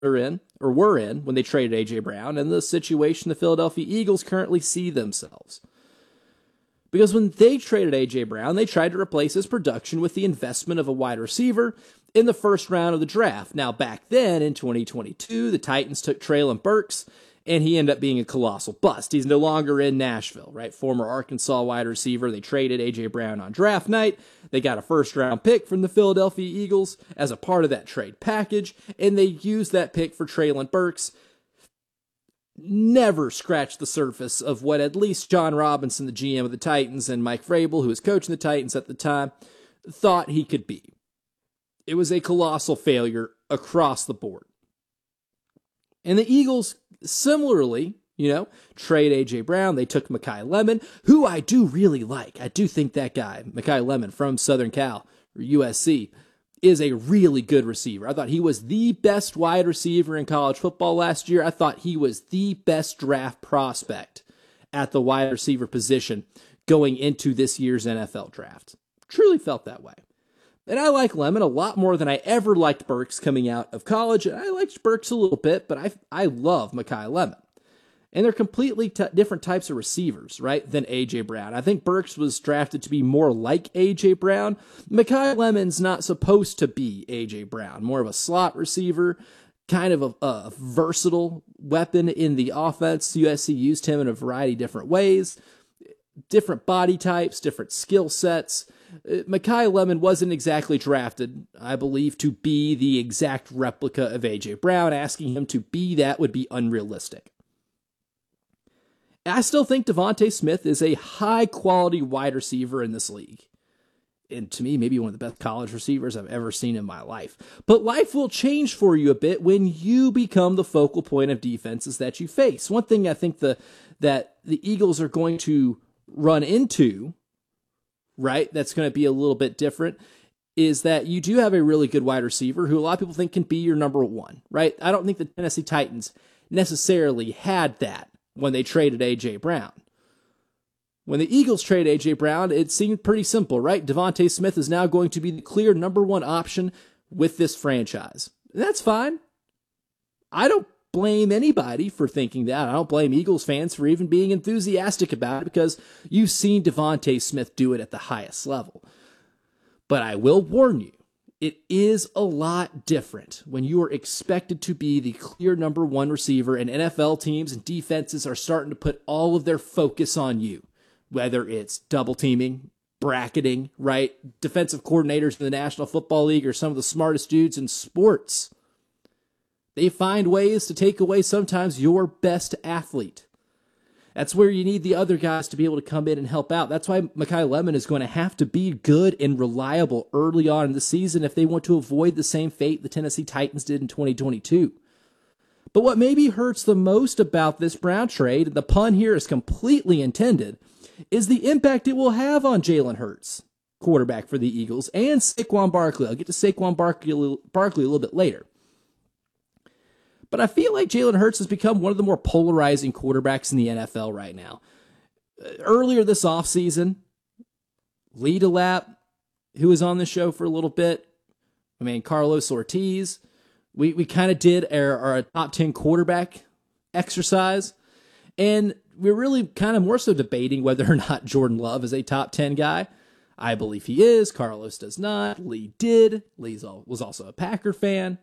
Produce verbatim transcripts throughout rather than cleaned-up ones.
are in, or were in, when they traded A J. Brown, and the situation the Philadelphia Eagles currently see themselves. Because when they traded A J. Brown, they tried to replace his production with the investment of a wide receiver in the first round of the draft. Now, back then, in twenty twenty-two, the Titans took Treylon Burks, and he ended up being a colossal bust. He's no longer in Nashville, right? Former Arkansas wide receiver. They traded A J. Brown on draft night. They got a first-round pick from the Philadelphia Eagles as a part of that trade package, and they used that pick for Treylon Burks. Never scratched the surface of what at least John Robinson, the G M of the Titans, and Mike Vrabel, who was coaching the Titans at the time, thought he could be. It was a colossal failure across the board. And the Eagles, similarly, you know, trade A J. Brown. They took Makai Lemon, who I do really like. I do think that guy, Makai Lemon from Southern Cal, or U S C, is a really good receiver. I thought he was the best wide receiver in college football last year. I thought he was the best draft prospect at the wide receiver position going into this year's N F L draft. Truly felt that way. And I like Lemon a lot more than I ever liked Burks coming out of college. And I liked Burks a little bit, but I I love Makai Lemon. And they're completely t- different types of receivers, right, than A J. Brown. I think Burks was drafted to be more like A J. Brown. Makai Lemon's not supposed to be A J. Brown. More of a slot receiver, kind of a, a versatile weapon in the offense. U S C used him in a variety of different ways. Different body types, different skill sets. Makai Lemon wasn't exactly drafted, I believe, to be the exact replica of A J. Brown. Asking him to be that would be unrealistic. I still think Devontae Smith is a high-quality wide receiver in this league. And to me, maybe one of the best college receivers I've ever seen in my life. But life will change for you a bit when you become the focal point of defenses that you face. One thing I think the that the Eagles are going to run into, right, that's going to be a little bit different, is that you do have a really good wide receiver who a lot of people think can be your number one, right? I don't think the Tennessee Titans necessarily had that when they traded A J. Brown. When the Eagles trade A J. Brown, it seemed pretty simple, right? Devontae Smith is now going to be the clear number one option with this franchise. And that's fine. I don't blame anybody for thinking that. I don't blame Eagles fans for even being enthusiastic about it because you've seen Devontae Smith do it at the highest level. But I will warn you, it is a lot different when you are expected to be the clear number one receiver and N F L teams and defenses are starting to put all of their focus on you, whether it's double teaming, bracketing, right? Defensive coordinators in the National Football League are some of the smartest dudes in sports. They find ways to take away sometimes your best athlete. That's where you need the other guys to be able to come in and help out. That's why Makai Lemon is going to have to be good and reliable early on in the season if they want to avoid the same fate the Tennessee Titans did in twenty twenty-two. But what maybe hurts the most about this Brown trade, and the pun here is completely intended, is the impact it will have on Jalen Hurts, quarterback for the Eagles, and Saquon Barkley. I'll get to Saquon Barkley, Barkley a little bit later. But I feel like Jalen Hurts has become one of the more polarizing quarterbacks in the N F L right now. Earlier this offseason, Lee DeLapp, who was on the show for a little bit, I mean, Carlos Ortiz, we, we kind of did our, our top ten quarterback exercise, and we're really kind of more so debating whether or not Jordan Love is a top ten guy. I believe he is. Carlos does not. Lee did. Lee was also a Packer fan.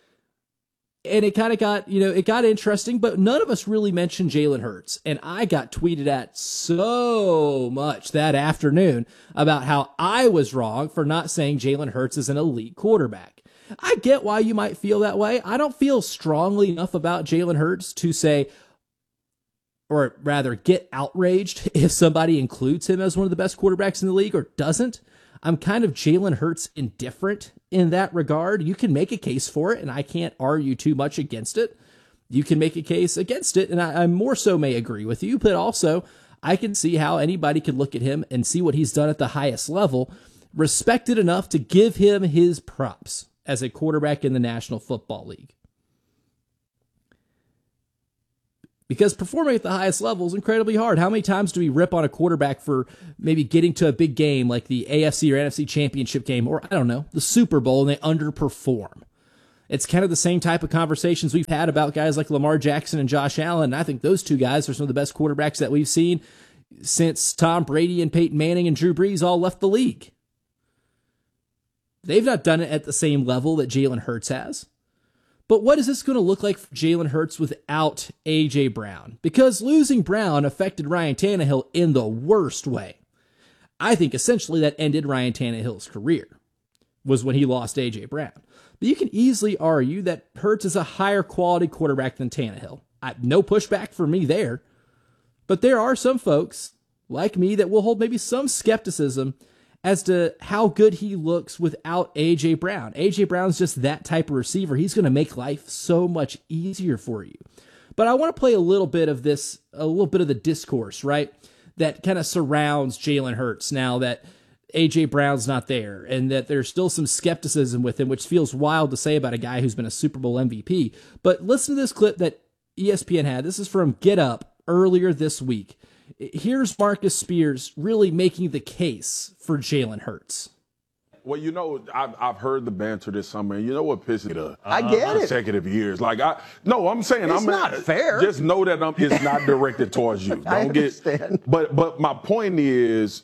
And it kind of got, you know, it got interesting, but none of us really mentioned Jalen Hurts. And I got tweeted at so much that afternoon about how I was wrong for not saying Jalen Hurts is an elite quarterback. I get why you might feel that way. I don't feel strongly enough about Jalen Hurts to say, or rather get outraged if somebody includes him as one of the best quarterbacks in the league or doesn't. I'm kind of Jalen Hurts indifferent in that regard. You can make a case for it, and I can't argue too much against it. You can make a case against it, and I, I more so may agree with you, but also I can see how anybody could look at him and see what he's done at the highest level, respected enough to give him his props as a quarterback in the National Football League. Because performing at the highest level is incredibly hard. How many times do we rip on a quarterback for maybe getting to a big game like the A F C or N F C championship game, or I don't know, the Super Bowl, and they underperform? It's kind of the same type of conversations we've had about guys like Lamar Jackson and Josh Allen. And I think those two guys are some of the best quarterbacks that we've seen since Tom Brady and Peyton Manning and Drew Brees all left the league. They've not done it at the same level that Jalen Hurts has. But what is this going to look like for Jalen Hurts without A J. Brown? Because losing Brown affected Ryan Tannehill in the worst way. I think essentially that ended Ryan Tannehill's career, was when he lost A J. Brown. But you can easily argue that Hurts is a higher quality quarterback than Tannehill. I, no pushback for me there. But there are some folks like me that will hold maybe some skepticism as to how good he looks without A J. Brown. A J. Brown's just that type of receiver. He's going to make life so much easier for you. But I want to play a little bit of this, a little bit of the discourse, right, that kind of surrounds Jalen Hurts now that A J. Brown's not there, and that there's still some skepticism with him, which feels wild to say about a guy who's been a Super Bowl M V P. But listen to this clip that E S P N had. This is from Get Up earlier this week. Here's Marcus Spears really making the case for Jalen Hurts. Well, you know, I've, I've heard the banter this summer, and you know what pisses me off? I get it. Consecutive years. Like, I, no, I'm saying, It's I'm not fair. Just know that I'm, it's not directed towards you. Don't I understand. Get, but, but my point is,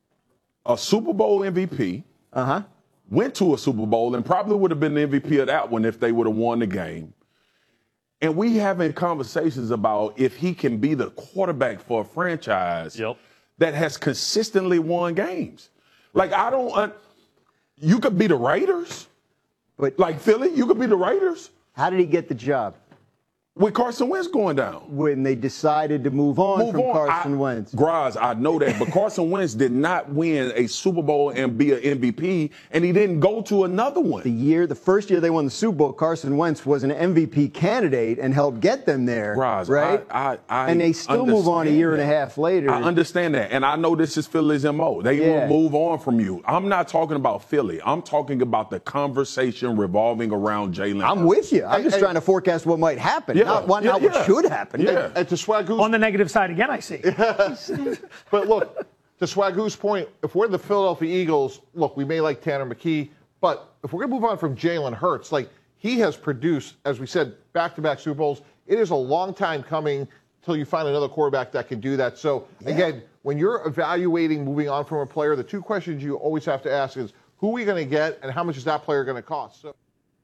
a Super Bowl M V P Uh-huh. went to a Super Bowl and probably would have been the M V P of that one if they would have won the game. And we having conversations about if he can be the quarterback for a franchise Yep. that has consistently won games. Like, I don't, uh, you could be the Raiders. But Like Philly, you could be the Raiders how did he get the job? with Carson Wentz going down. When they decided to move on Move from on. Carson I, Wentz. Graz, I know that, but Carson Wentz did not win a Super Bowl and be an M V P, and he didn't go to another one. The year, the first year they won the Super Bowl, Carson Wentz was an M V P candidate and helped get them there. Graz, right? I, I, I and they still move on a understand year and a that. half later. I understand that, and I know this is Philly's M O. They Yeah. will move on from you. I'm not talking about Philly. I'm talking about the conversation revolving around Jalen. I'm with you. I'm Hey, just hey. trying to forecast what might happen, Yeah, not, what, yeah, not what yeah. should happen. Yeah. And to Swagoo's, On the negative side again, I see. but look, to Swagoo's point, if we're the Philadelphia Eagles, look, we may like Tanner McKee, but if we're going to move on from Jalen Hurts, like he has produced, as we said, back-to-back Super Bowls. It is a long time coming till you find another quarterback that can do that. So again, when you're evaluating moving on from a player, the two questions you always have to ask is, who are we going to get, and how much is that player going to cost? So.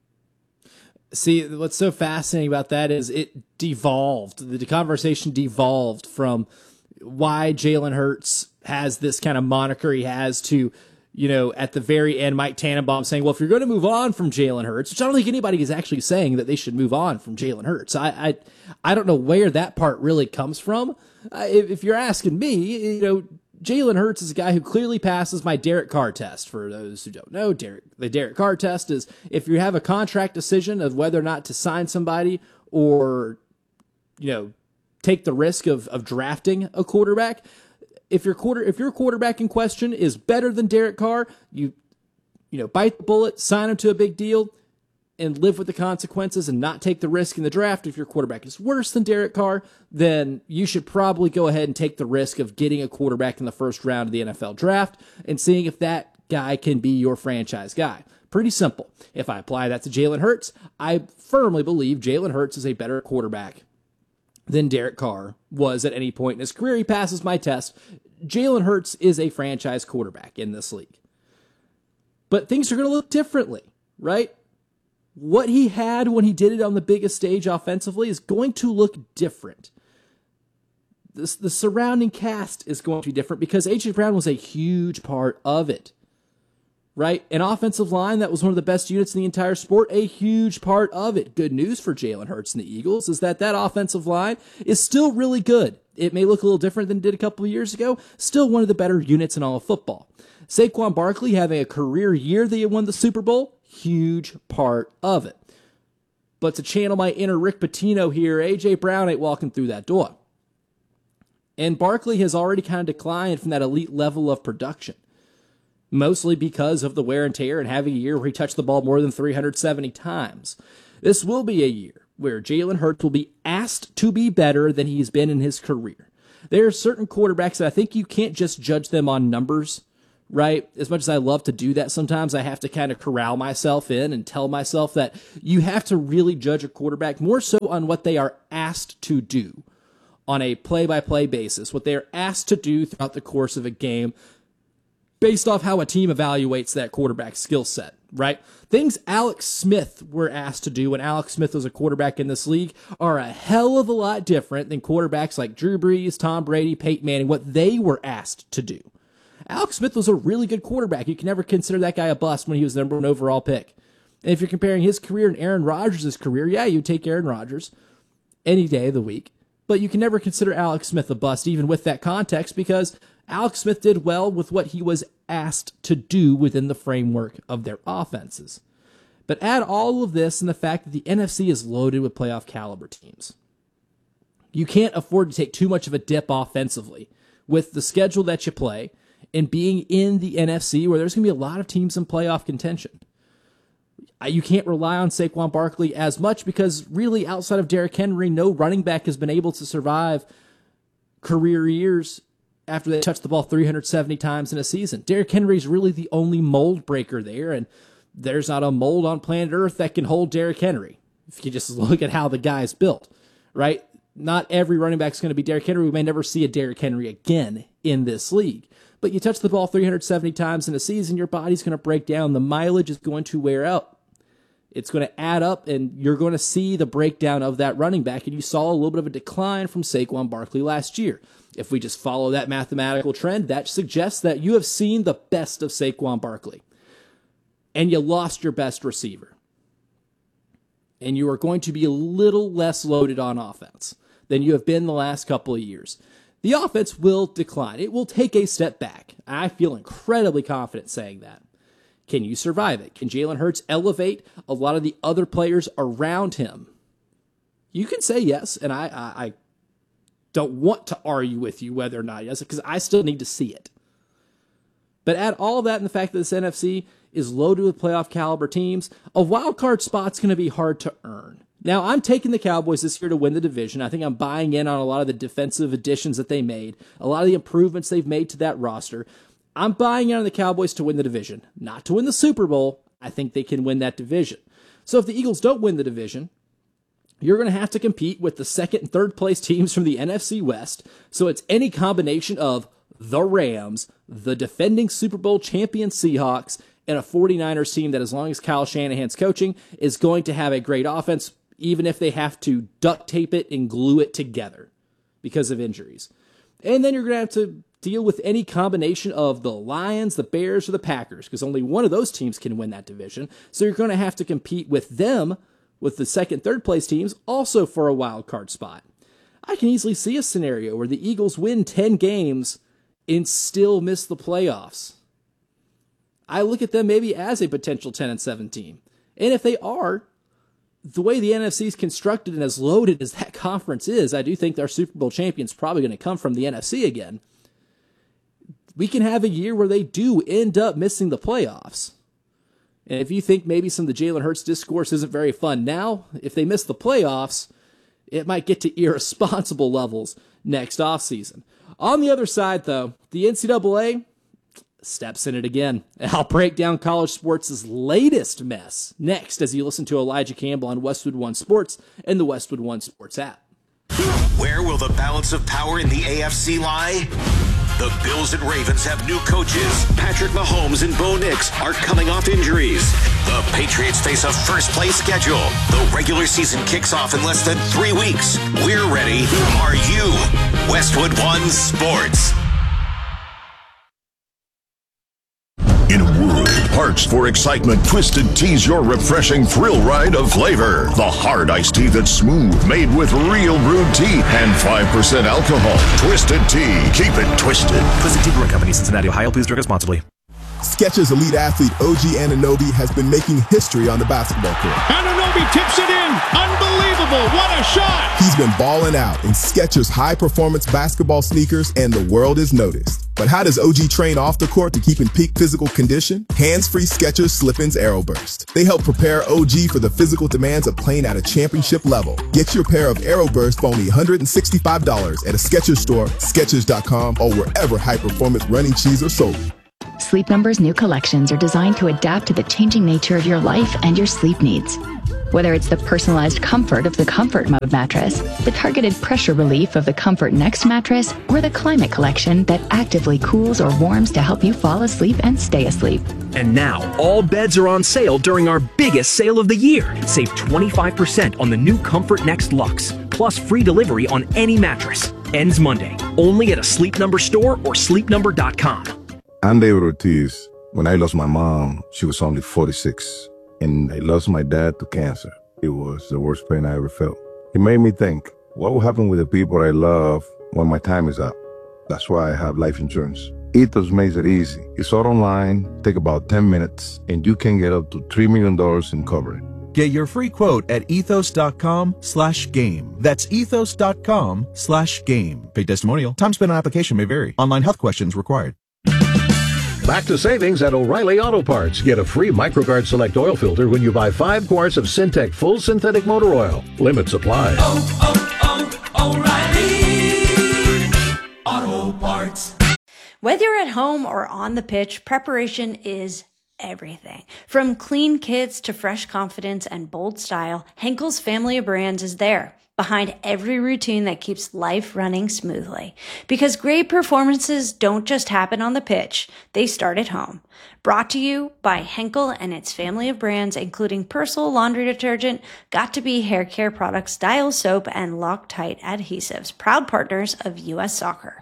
See, what's so fascinating about that is it devolved. The conversation devolved from why Jalen Hurts has this kind of moniker he has to, you know, at the very end, Mike Tannenbaum saying, well, if you're going to move on from Jalen Hurts, which I don't think anybody is actually saying that they should move on from Jalen Hurts. I, I, I don't know where that part really comes from. Uh, if, if you're asking me, you know, Jalen Hurts is a guy who clearly passes my Derek Carr test. For those who don't know, Derek, the Derek Carr test is if you have a contract decision of whether or not to sign somebody or, you know, take the risk of, of drafting a quarterback. If your quarter, if your quarterback in question is better than Derek Carr, you, you know, bite the bullet, sign him to a big deal, and live with the consequences and not take the risk in the draft. If your quarterback is worse than Derek Carr, then you should probably go ahead and take the risk of getting a quarterback in the first round of the N F L draft and seeing if that guy can be your franchise guy. Pretty simple. If I apply that to Jalen Hurts, I firmly believe Jalen Hurts is a better quarterback than Derek Carr was at any point in his career. He passes my test. Jalen Hurts is a franchise quarterback in this league. But things are going to look differently, right? What he had when he did it on the biggest stage offensively is going to look different. This, the surrounding cast is going to be different because A J. Brown was a huge part of it, right? An offensive line that was one of the best units in the entire sport, a huge part of it. Good news for Jalen Hurts and the Eagles is that that offensive line is still really good. It may look a little different than it did a couple of years ago. Still one of the better units in all of football. Saquon Barkley having a career year that he won the Super Bowl, huge part of it. But to channel my inner Rick Pitino here, A J. Brown ain't walking through that door. And Barkley has already kind of declined from that elite level of production, mostly because of the wear and tear and having a year where he touched the ball more than three hundred seventy times. This will be a year where Jalen Hurts will be asked to be better than he's been in his career. There are certain quarterbacks that I think you can't just judge them on numbers, right? As much as I love to do that, sometimes I have to kind of corral myself in and tell myself that you have to really judge a quarterback more so on what they are asked to do on a play-by-play basis, what they are asked to do throughout the course of a game based off how a team evaluates that quarterback skill set, right? Things Alex Smith were asked to do when Alex Smith was a quarterback in this league are a hell of a lot different than quarterbacks like Drew Brees, Tom Brady, Peyton Manning, what they were asked to do. Alex Smith was a really good quarterback. You can never consider that guy a bust when he was the number one overall pick. And if you're comparing his career and Aaron Rodgers' career, yeah, you take Aaron Rodgers any day of the week. But you can never consider Alex Smith a bust, even with that context, because Alex Smith did well with what he was asked to do within the framework of their offenses. But add all of this and the fact that the N F C is loaded with playoff caliber teams. You can't afford to take too much of a dip offensively with the schedule that you play and being in the N F C where there's going to be a lot of teams in playoff contention. You can't rely on Saquon Barkley as much because really outside of Derrick Henry, no running back has been able to survive career years after they touch the ball three hundred seventy times in a season. Derrick Henry is really the only mold breaker there, and there's not a mold on planet Earth that can hold Derrick Henry. If you just look at how the guy's built, right? Not every running back is going to be Derrick Henry. We may never see a Derrick Henry again in this league. But you touch the ball three hundred seventy times in a season, your body's going to break down. The mileage is going to wear out. It's going to add up, and you're going to see the breakdown of that running back. And you saw a little bit of a decline from Saquon Barkley last year. If we just follow that mathematical trend, that suggests that you have seen the best of Saquon Barkley. And you lost your best receiver. And you are going to be a little less loaded on offense than you have been the last couple of years. The offense will decline. It will take a step back. I feel incredibly confident saying that. Can you survive it? Can Jalen Hurts elevate a lot of the other players around him? You can say yes, and I, I, I don't want to argue with you whether or not yes, because I still need to see it. But add all of that and the fact that this N F C is loaded with playoff caliber teams, a wild card spot's going to be hard to earn. Now, I'm taking the Cowboys this year to win the division. I think I'm buying in on a lot of the defensive additions that they made, a lot of the improvements they've made to that roster. I'm buying in on the Cowboys to win the division, not to win the Super Bowl. I think they can win that division. So if the Eagles don't win the division, you're going to have to compete with the second and third place teams from the N F C West. So it's any combination of the Rams, the defending Super Bowl champion Seahawks, and a 49ers team that, as long as Kyle Shanahan's coaching, is going to have a great offense, even if they have to duct tape it and glue it together because of injuries. And then you're going to have to deal with any combination of the Lions, the Bears, or the Packers, because only one of those teams can win that division. So you're going to have to compete with them, with the second, third place teams, also for a wild card spot. I can easily see a scenario where the Eagles win ten games and still miss the playoffs. I look at them maybe as a potential ten and seven team. And if they are, the way the N F C is constructed and as loaded as that conference is, I do think our Super Bowl champion's probably going to come from the N F C again. We can have a year where they do end up missing the playoffs. And if you think maybe some of the Jalen Hurts discourse isn't very fun now, if they miss the playoffs, it might get to irresponsible levels next offseason. On the other side, though, the N C double A steps in it again. I'll break down college sports' latest mess next as you listen to Elijah Campbell on Westwood One Sports and the Westwood One Sports app. Where will the balance of power in the A F C lie? The Bills and Ravens have new coaches. Patrick Mahomes and Bo Nix are coming off injuries. The Patriots face a first-place schedule. The regular season kicks off in less than three weeks. We're ready. Are you? Westwood One Sports. In a world parched for excitement, Twisted Tea's your refreshing thrill ride of flavor. The hard iced tea that's smooth, made with real brewed tea and five percent alcohol. Twisted Tea. Keep it twisted. Twisted Tea Brewing Company, Cincinnati, Ohio. Please drink responsibly. Skechers elite athlete O G Anunoby has been making history on the basketball court. Anunoby tips it in. Unbelievable. What a shot. He's been balling out in Skechers high-performance basketball sneakers, and the world is noticed. But how does O G train off the court to keep in peak physical condition? Hands-free Skechers Slip-ins Aeroburst. They help prepare O G for the physical demands of playing at a championship level. Get your pair of Aeroburst for only one hundred sixty-five dollars at a Skechers store, Skechers dot com, or wherever high-performance running shoes are sold. Sleep Number's new collections are designed to adapt to the changing nature of your life and your sleep needs. Whether it's the personalized comfort of the Comfort Mode mattress, the targeted pressure relief of the Comfort Next mattress, or the Climate Collection that actively cools or warms to help you fall asleep and stay asleep. And now, all beds are on sale during our biggest sale of the year. Save twenty-five percent on the new Comfort Next Luxe, plus free delivery on any mattress. Ends Monday, only at a Sleep Number store or sleep number dot com. I'm David Ortiz. When I lost my mom, she was only forty-six. And I lost my dad to cancer. It was the worst pain I ever felt. It made me think, what will happen with the people I love when my time is up? That's why I have life insurance. Ethos makes it easy. It's all online, take about ten minutes, and you can get up to three million dollars in coverage. Get your free quote at ethos.com slash game. That's ethos.com slash game. Paid testimonial. Time spent on application may vary. Online health questions required. Back to savings at O'Reilly Auto Parts. Get a free MicroGuard Select oil filter when you buy five quarts of Syntec Full Synthetic Motor Oil. Limit supply. Oh, oh, oh, O'Reilly Auto Parts. Whether you're at home or on the pitch, preparation is everything. From clean kits to fresh confidence and bold style, Henkel's family of brands is there, behind every routine that keeps life running smoothly. Because great performances don't just happen on the pitch, they start at home. Brought to you by Henkel and its family of brands, including Persil laundry detergent, Got2b hair care products, Dial soap, and Loctite adhesives, proud partners of U S Soccer.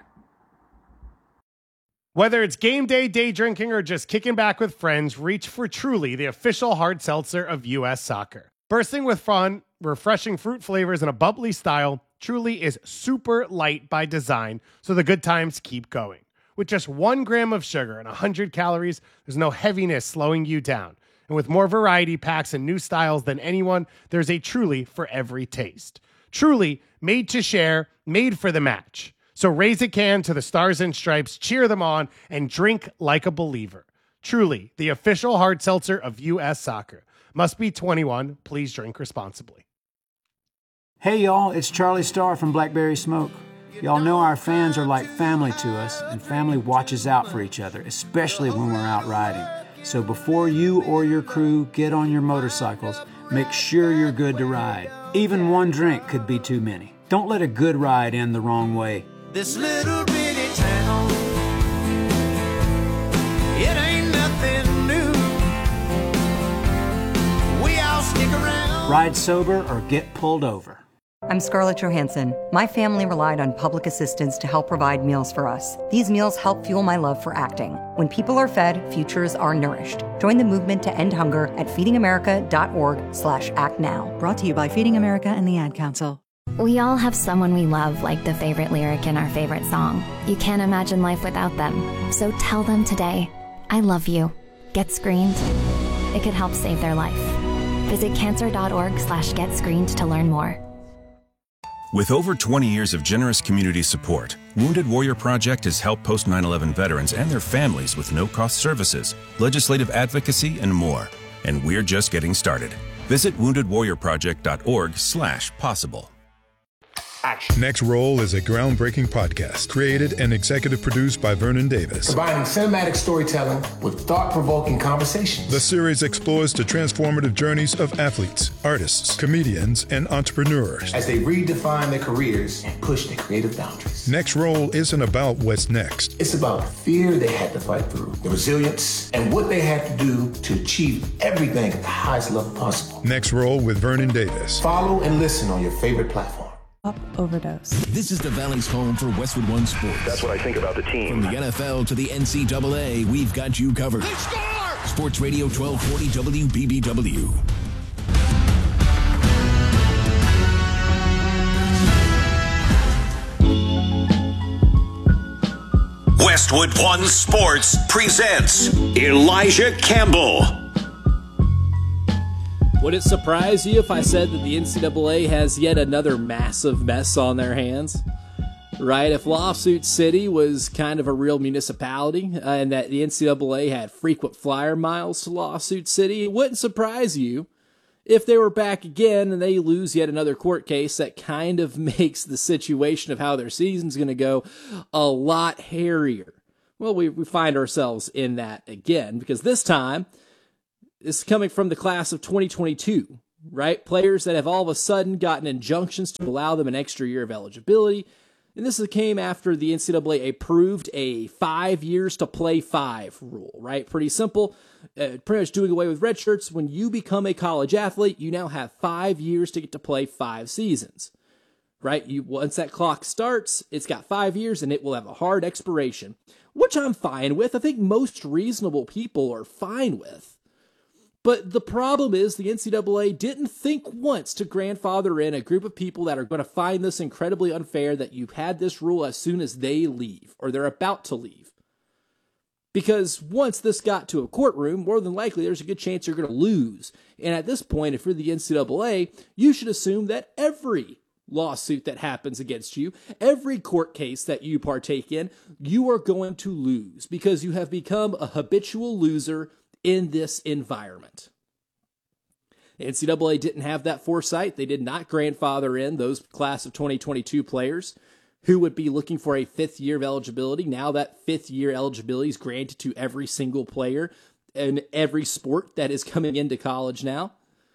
Whether it's game day, day drinking, or just kicking back with friends, reach for Truly, the official hard seltzer of U S Soccer. Bursting with fun, refreshing fruit flavors, and a bubbly style, Truly is super light by design, so the good times keep going. With just one gram of sugar and one hundred calories, there's no heaviness slowing you down. And with more variety packs and new styles than anyone, there's a Truly for every taste. Truly, made to share, made for the match. So raise a can to the Stars and Stripes, cheer them on, and drink like a believer. Truly, the official hard seltzer of U S Soccer. Must be twenty-one. Please drink responsibly. Hey, y'all, it's Charlie Starr from Blackberry Smoke. Y'all know our fans are like family to us, and family watches out for each other, especially when we're out riding. So before you or your crew get on your motorcycles, make sure you're good to ride. Even one drink could be too many. Don't let a good ride end the wrong way. This little bitty town, it ain't nothing new. We all stick around. Ride sober or get pulled over. I'm Scarlett Johansson. My family relied on public assistance to help provide meals for us. These meals help fuel my love for acting. When people are fed, futures are nourished. Join the movement to end hunger at feedingamerica.org slash act now. Brought to you by Feeding America and the Ad Council. We all have someone we love, like the favorite lyric in our favorite song. You can't imagine life without them. So tell them today, I love you. Get screened. It could help save their life. Visit cancer.org slash get screened to learn more. With over twenty years of generous community support, Wounded Warrior Project has helped post nine eleven veterans and their families with no-cost services, legislative advocacy, and more. And we're just getting started. Visit wounded warrior project dot org slash possible. Next Roll is a groundbreaking podcast created and executive produced by Vernon Davis. Combining cinematic storytelling with thought-provoking conversations. The series explores the transformative journeys of athletes, artists, comedians, and entrepreneurs as they redefine their careers and push their creative boundaries. Next Roll isn't about what's next. It's about the fear they had to fight through, the resilience, and what they had to do to achieve everything at the highest level possible. Next Roll with Vernon Davis. Follow and listen on your favorite platform. Overdose. This is the Valley's home for Westwood One Sports. That's what I think about the team. From the N F L to the N C double A, we've got you covered. They score! Sports Radio twelve forty W B B W. Westwood One Sports presents Elijah Campbell. Would it surprise you if I said that the N C double A has yet another massive mess on their hands? Right? If Lawsuit City was kind of a real municipality uh, and that the N C double A had frequent flyer miles to Lawsuit City, it wouldn't surprise you if they were back again and they lose yet another court case that kind of makes the situation of how their season's going to go a lot hairier Well, we, we find ourselves in that again, because this time it's coming from the class of twenty twenty-two, right? Players that have all of a sudden gotten injunctions to allow them an extra year of eligibility. And this came after the N C double A approved a five years to play five rule, right? Pretty simple. Uh, pretty much doing away with red shirts. When you become a college athlete, you now have five years to get to play five seasons, right? You once that clock starts, it's got five years and it will have a hard expiration, which I'm fine with. I think most reasonable people are fine with. But the problem is the N C double A didn't think once to grandfather in a group of people that are going to find this incredibly unfair that you've had this rule as soon as they leave or they're about to leave. Because once this got to a courtroom, more than likely there's a good chance you're going to lose. And at this point, if you're the N C double A, you should assume that every lawsuit that happens against you, every court case that you partake in, you are going to lose because you have become a habitual loser in this environment. The N C double A didn't have that foresight. They did not grandfather in those class of twenty twenty-two players who would be looking for a fifth year of eligibility. Now that fifth year eligibility is granted to every single player in every sport that is coming into college now.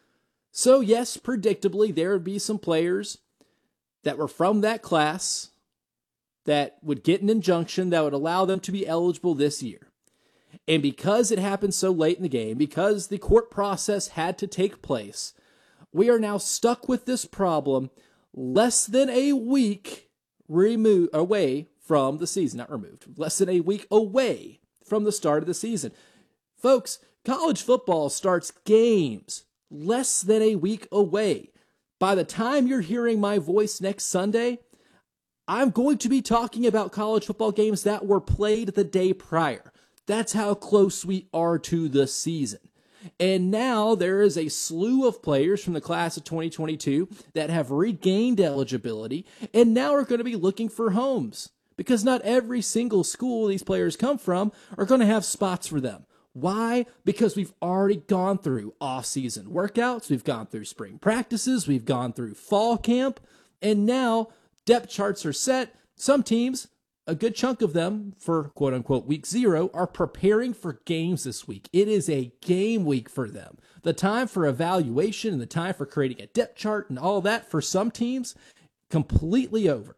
So yes, predictably, there would be some players that were from that class that would get an injunction that would allow them to be eligible this year. And because it happened so late in the game, because the court process had to take place, we are now stuck with this problem less than a week remo- away from the season. Not removed, less than a week away from the start of the season. Folks, college football starts games less than a week away. By the time you're hearing my voice next Sunday, I'm going to be talking about college football games that were played the day prior. That's how close we are to the season. And now there is a slew of players from the class of twenty twenty-two that have regained eligibility and now are going to be looking for homes because not every single school these players come from are going to have spots for them. Why? Because we've already gone through off-season workouts, we've gone through spring practices, we've gone through fall camp, and now depth charts are set. Some teams, a good chunk of them for quote-unquote week zero, are preparing for games this week. It is a game week for them. The time for evaluation and the time for creating a depth chart and all that for some teams, completely over.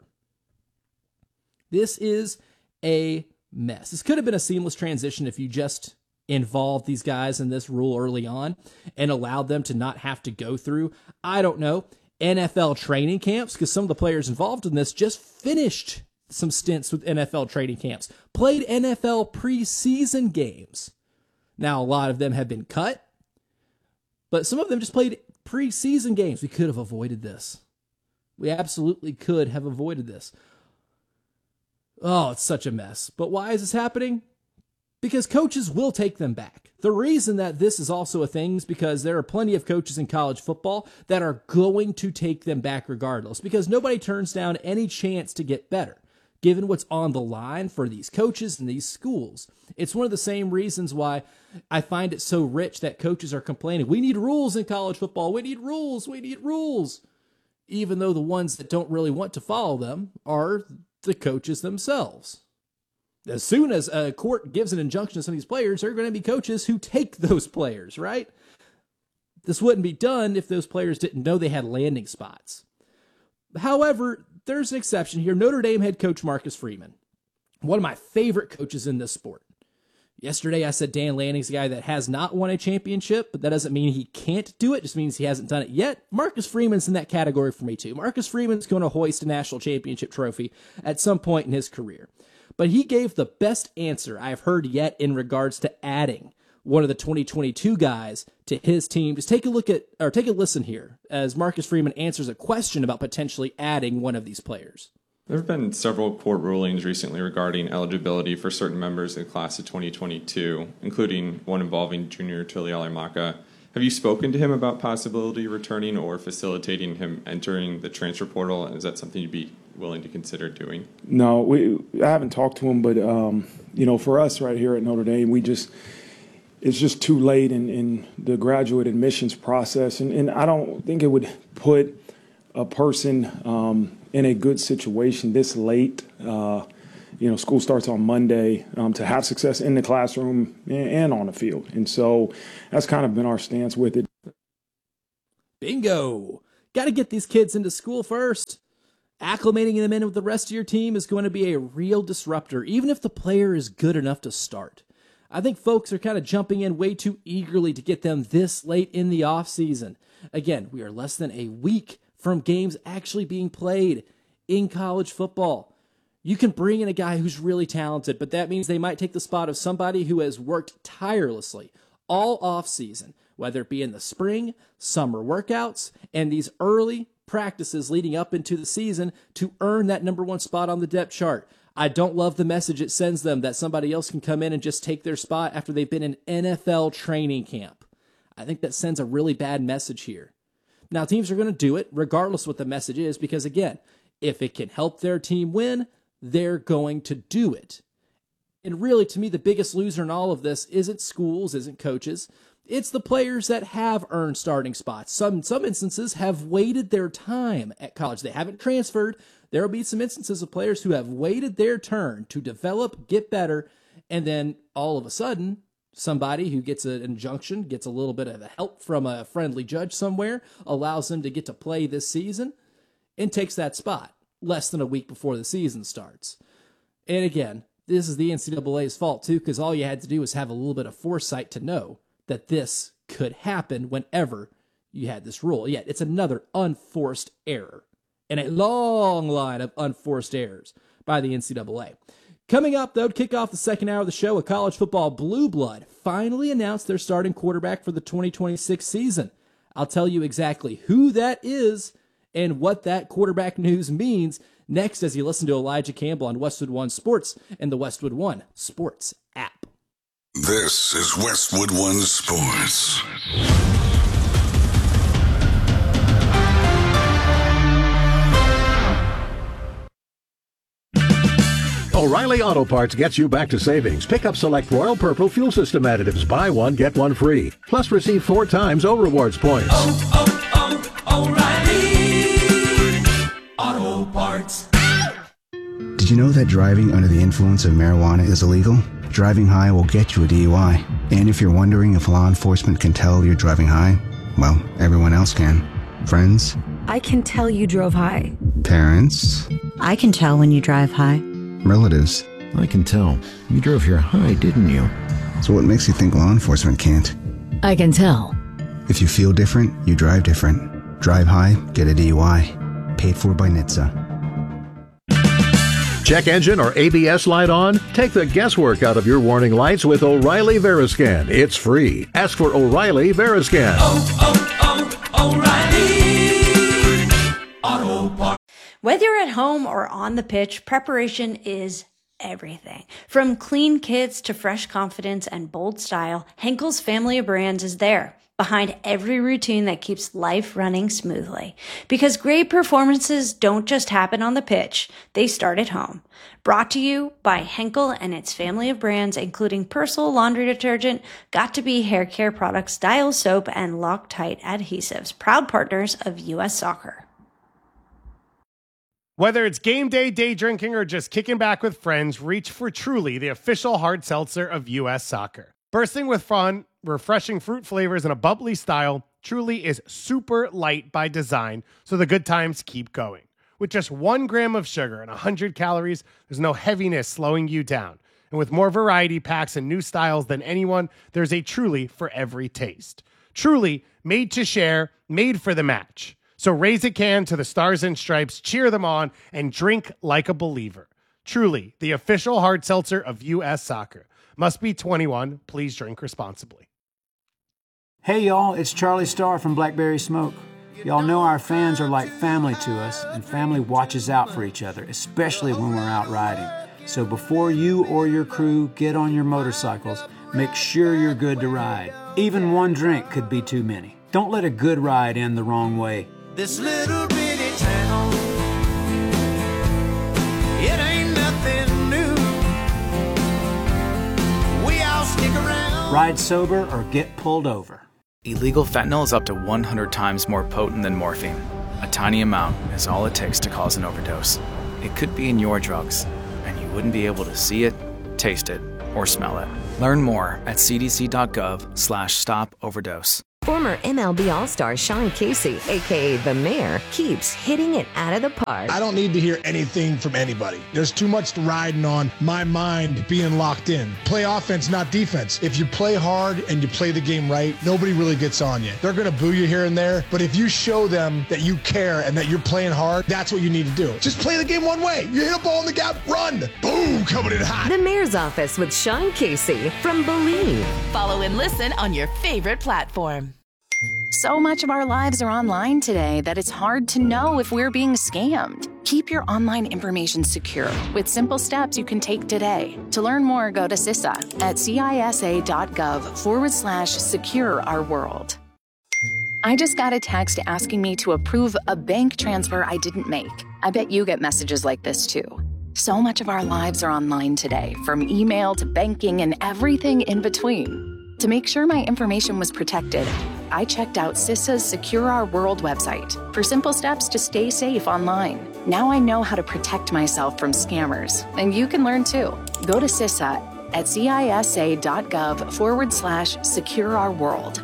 This is a mess. This could have been a seamless transition if you just involved these guys in this rule early on and allowed them to not have to go through, I don't know, N F L training camps, because some of the players involved in this just finished some stints with N F L training camps, played N F L preseason games. Now, a lot of them have been cut, but some of them just played preseason games. We could have avoided this. We absolutely could have avoided this. Oh, it's such a mess. But why is this happening? Because coaches will take them back. The reason that this is also a thing is because there are plenty of coaches in college football that are going to take them back regardless, because nobody turns down any chance to get better, given what's on the line for these coaches and these schools. It's one of the same reasons why I find it so rich that coaches are complaining, we need rules in college football, we need rules, we need rules, even though the ones that don't really want to follow them are the coaches themselves. As soon as a court gives an injunction to some of these players, there are going to be coaches who take those players, right? This wouldn't be done if those players didn't know they had landing spots. However, there's an exception here. Notre Dame head coach Marcus Freeman, one of my favorite coaches in this sport. Yesterday, I said Dan Lanning's a guy that has not won a championship, but that doesn't mean he can't do it. It just means he hasn't done it yet. Marcus Freeman's in that category for me, too. Marcus Freeman's going to hoist a national championship trophy at some point in his career. But he gave the best answer I've heard yet in regards to adding one of the twenty twenty-two guys to his team. Just take a look at, or take a listen here as Marcus Freeman answers a question about potentially adding one of these players. There have been several court rulings recently regarding eligibility for certain members of the class of twenty twenty-two, including one involving Junior Tulialemaka. Have you spoken to him about possibility returning or facilitating him entering the transfer portal? And is that something you'd be willing to consider doing? No, we I haven't talked to him, but um, you know, for us right here at Notre Dame, we just it's just too late in, in the graduate admissions process, and, and I don't think it would put a person um, in a good situation this late uh, you know, school starts on Monday, um, to have success in the classroom and, and on the field. And so that's kind of been our stance with it. Bingo. Got to get these kids into school first. Acclimating them in with the rest of your team is going to be a real disruptor, even if the player is good enough to start. I think folks are kind of jumping in way too eagerly to get them this late in the offseason. Again, we are less than a week from games actually being played in college football. You can bring in a guy who's really talented, but that means they might take the spot of somebody who has worked tirelessly all offseason, whether it be in the spring, summer workouts, and these early practices leading up into the season to earn that number one spot on the depth chart. I don't love the message it sends them that somebody else can come in and just take their spot after they've been in N F L training camp. I think that sends a really bad message here. Now, teams are going to do it regardless of what the message is because, again, if it can help their team win, they're going to do it. And really, to me, the biggest loser in all of this isn't schools, isn't coaches. It's the players that have earned starting spots. Some some instances have waited their time at college. They haven't transferred. There will be some instances of players who have waited their turn to develop, get better, and then all of a sudden, somebody who gets an injunction, gets a little bit of help from a friendly judge somewhere, allows them to get to play this season, and takes that spot less than a week before the season starts. And again, this is the N C double A's fault too, because all you had to do was have a little bit of foresight to know that this could happen whenever you had this rule. Yet it's another unforced error and a long line of unforced errors by the N C double A. Coming up, though, to kick off the second hour of the show, a college football blue blood finally announced their starting quarterback for the twenty twenty-six season. I'll tell you exactly who that is and what that quarterback news means next as you listen to Elijah Campbell on Westwood One Sports and the Westwood One Sports app. This is Westwood One Sports. O'Reilly Auto Parts gets you back to savings. Pick up select Royal Purple fuel system additives. Buy one, get one free. Plus receive four times O Rewards points. Oh, oh, oh, O'Reilly Auto Parts. Did you know that driving under the influence of marijuana is illegal? Driving high will get you a D U I. And if you're wondering if law enforcement can tell you're driving high, well, everyone else can. Friends? I can tell you drove high. Parents? I can tell when you drive high. Relatives? I can tell. You drove here high, didn't you? So what makes you think law enforcement can't? I can tell. If you feel different, you drive different. Drive high, get a D U I. Paid for by N H T S A. Check engine or A B S light on? Take the guesswork out of your warning lights with O'Reilly Veriscan. It's free. Ask for O'Reilly Veriscan. Oh, oh, oh, O'Reilly Auto Parts. Whether you're at home or on the pitch, preparation is everything. From clean kits to fresh confidence and bold style, Henkel's family of brands is there, behind every routine that keeps life running smoothly. Because great performances don't just happen on the pitch, they start at home. Brought to you by Henkel and its family of brands, including Persil laundry detergent, Got2b hair care products, Dial soap, and Loctite adhesives, proud partners of U S Soccer. Whether it's game day, day drinking, or just kicking back with friends, reach for Truly, the official hard seltzer of U S Soccer. Bursting with fun, refreshing fruit flavors, and a bubbly style, Truly is super light by design, so the good times keep going. With just one gram of sugar and one hundred calories, there's no heaviness slowing you down. And with more variety packs and new styles than anyone, there's a Truly for every taste. Truly, made to share, made for the match. So raise a can to the Stars and Stripes, cheer them on, and drink like a believer. Truly, the official hard seltzer of U S Soccer. Must be twenty-one. Please drink responsibly. Hey y'all, it's Charlie Starr from Blackberry Smoke. Y'all know our fans are like family to us, and family watches out for each other, especially when we're out riding. So before you or your crew get on your motorcycles, make sure you're good to ride. Even one drink could be too many. Don't let a good ride end the wrong way. This little bitty town, it ain't nothing new. We all stick around. Ride sober or get pulled over. Illegal fentanyl is up to one hundred times more potent than morphine. A tiny amount is all it takes to cause an overdose. It could be in your drugs, and you wouldn't be able to see it, taste it, or smell it. Learn more at cdc.gov slash stop overdose. Former M L B All-Star Sean Casey, a k a. The Mayor, keeps hitting it out of the park. I don't need to hear anything from anybody. There's too much riding on my mind being locked in. Play offense, not defense. If you play hard and you play the game right, nobody really gets on you. They're going to boo you here and there, but if you show them that you care and that you're playing hard, that's what you need to do. Just play the game one way. You hit a ball in the gap, run. Boom, coming in hot. The Mayor's Office with Sean Casey from Believe. Follow and listen on your favorite platform. So much of our lives are online today that it's hard to know if we're being scammed. Keep your online information secure with simple steps you can take today. To learn more, go to C I S A at cisa.gov forward slash secure our world. I just got a text asking me to approve a bank transfer I didn't make. I bet you get messages like this too. So much of our lives are online today, from email to banking and everything in between. To make sure my information was protected, I checked out C I S A's Secure Our World website for simple steps to stay safe online. Now I know how to protect myself from scammers, and you can learn too. Go to C I S A at cisa.gov forward slash secure our world.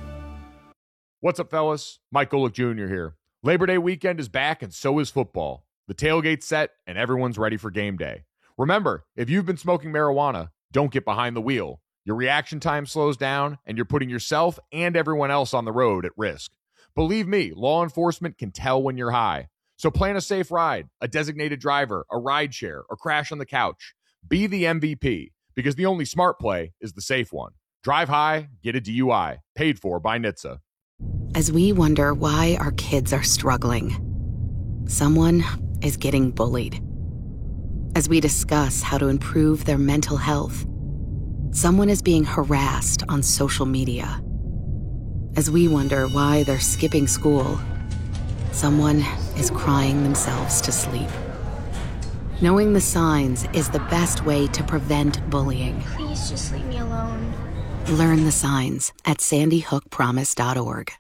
What's up, fellas? Mike Golick Junior here. Labor Day weekend is back, and so is football. The tailgate's set, and everyone's ready for game day. Remember, if you've been smoking marijuana, don't get behind the wheel. Your reaction time slows down, and you're putting yourself and everyone else on the road at risk. Believe me, law enforcement can tell when you're high. So plan a safe ride, a designated driver, a ride share, or crash on the couch. Be the M V P, because the only smart play is the safe one. Drive high, get a D U I. Paid for by N H T S A. As we wonder why our kids are struggling, someone is getting bullied. As we discuss how to improve their mental health, someone is being harassed on social media. As we wonder why they're skipping school, someone is crying themselves to sleep. Knowing the signs is the best way to prevent bullying. Please just leave me alone. Learn the signs at sandy hook promise dot org.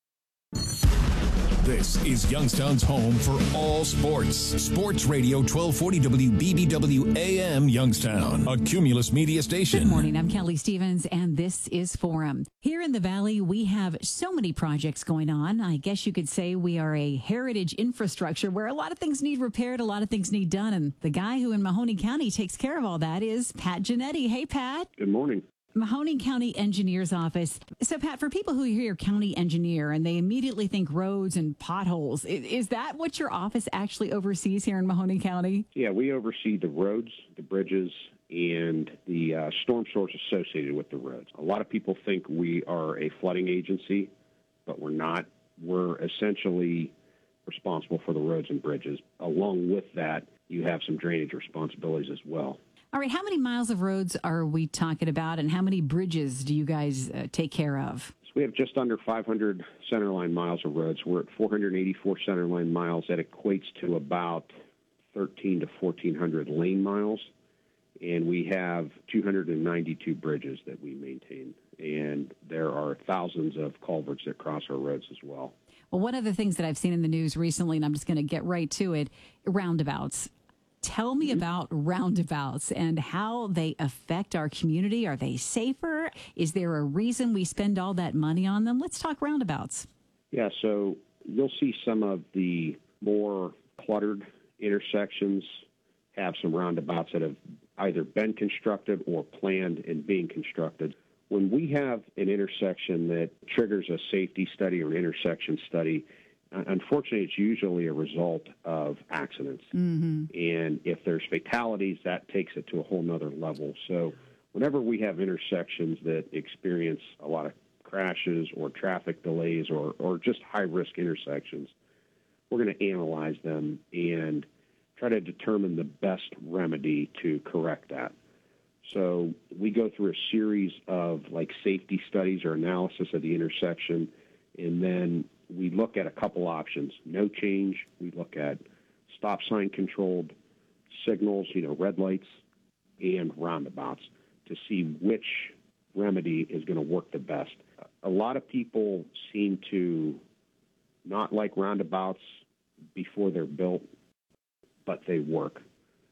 This is Youngstown's home for all sports. Sports Radio twelve forty W B B W A M Youngstown, a Cumulus media station. Good morning. I'm Kelly Stevens, and this is Forum. Here in the Valley, we have so many projects going on. I guess you could say we are a heritage infrastructure where a lot of things need repaired, a lot of things need done. And the guy who in Mahoning County takes care of all that is Pat Giannetti. Hey, Pat. Good morning. Mahoning County Engineer's Office. So, Pat, for people who hear county engineer and they immediately think roads and potholes, is that what your office actually oversees here in Mahoning County? Yeah, we oversee the roads, the bridges, and the uh, storm source associated with the roads. A lot of people think we are a flooding agency, but we're not. We're essentially responsible for the roads and bridges. Along with that, you have some drainage responsibilities as well. All right, how many miles of roads are we talking about, and how many bridges do you guys uh, take care of? So we have just under five hundred centerline miles of roads. We're at four hundred eighty-four centerline miles. That equates to about thirteen to fourteen hundred lane miles. And we have two hundred ninety-two bridges that we maintain. And there are thousands of culverts that cross our roads as well. Well, one of the things that I've seen in the news recently, and I'm just going to get right to it, roundabouts. Tell me about roundabouts and how they affect our community. Are they safer? Is there a reason we spend all that money on them? Let's talk roundabouts. Yeah, so you'll see some of the more cluttered intersections have some roundabouts that have either been constructed or planned and being constructed. When we have an intersection that triggers a safety study or an intersection study, unfortunately, it's usually a result of accidents. Mm-hmm. And if there's fatalities, that takes it to a whole nother level. So whenever we have intersections that experience a lot of crashes or traffic delays or, or just high-risk intersections, we're going to analyze them and try to determine the best remedy to correct that. So we go through a series of like safety studies or analysis of the intersection, and then we look at a couple options. No change. We look at stop sign controlled signals, you know, red lights, and roundabouts to see which remedy is going to work the best. A lot of people seem to not like roundabouts before they're built, but they work.